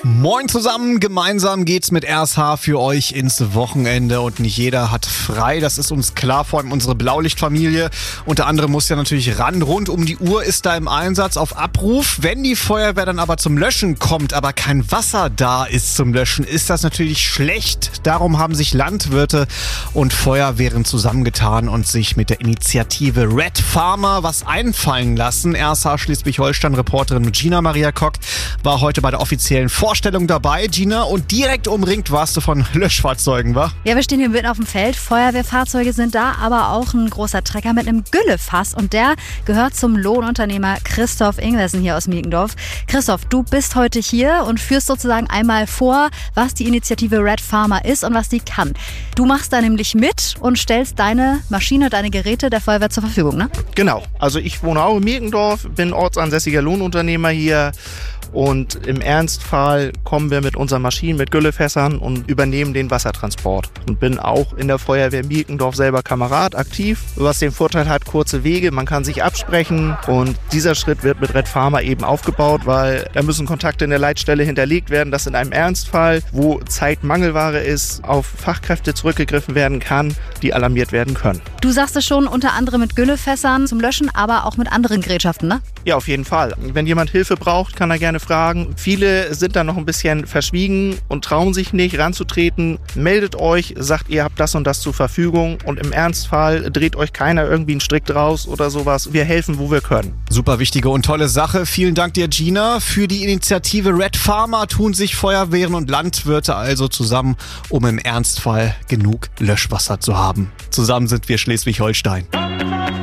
Moin zusammen, gemeinsam geht's mit RSH für euch ins Wochenende und nicht jeder hat frei, das ist uns klar, vor allem unsere Blaulichtfamilie. Unter anderem muss ja natürlich ran, rund um die Uhr ist da im Einsatz auf Abruf. Wenn die Feuerwehr dann aber zum Löschen kommt, aber kein Wasser da ist zum Löschen, ist das natürlich schlecht. Darum haben sich Landwirte und Feuerwehren zusammengetan und sich mit der Initiative Red Farmer was einfallen lassen. RSH Schleswig-Holstein-Reporterin Gina Maria Kock war heute bei der offiziellen Vorstellung dabei, Gina, und direkt umringt warst du von Löschfahrzeugen, wa? Ja, wir stehen hier mitten auf dem Feld, Feuerwehrfahrzeuge sind da, aber auch ein großer Trecker mit einem Güllefass und der gehört zum Lohnunternehmer Christoph Ingwersen hier aus Miekendorf. Christoph, du bist heute hier und führst sozusagen einmal vor, was die Initiative Red Farmer ist und was die kann. Du machst da nämlich mit und stellst deine Maschine, deine Geräte der Feuerwehr zur Verfügung, ne? Genau, also ich wohne auch in Miekendorf, bin ortsansässiger Lohnunternehmer hier. Und im Ernstfall kommen wir mit unseren Maschinen, mit Güllefässern und übernehmen den Wassertransport. Und bin auch in der Feuerwehr Miekendorf selber Kamerad, aktiv, was den Vorteil hat, kurze Wege, man kann sich absprechen. Und dieser Schritt wird mit Red Farmer eben aufgebaut, weil da müssen Kontakte in der Leitstelle hinterlegt werden, dass in einem Ernstfall, wo Zeitmangelware ist, auf Fachkräfte zurückgegriffen werden kann, die alarmiert werden können. Du sagst es schon, unter anderem mit Güllefässern zum Löschen, aber auch mit anderen Gerätschaften, ne? Ja, auf jeden Fall. Wenn jemand Hilfe braucht, kann er gerne fragen. Viele sind da noch ein bisschen verschwiegen und trauen sich nicht ranzutreten. Meldet euch, sagt, ihr habt das und das zur Verfügung und im Ernstfall dreht euch keiner irgendwie einen Strick draus oder sowas. Wir helfen, wo wir können. Super wichtige und tolle Sache. Vielen Dank dir, Gina. Für die Initiative Red Farmer tun sich Feuerwehren und Landwirte also zusammen, um im Ernstfall genug Löschwasser zu haben. Zusammen sind wir Schleswig-Holstein.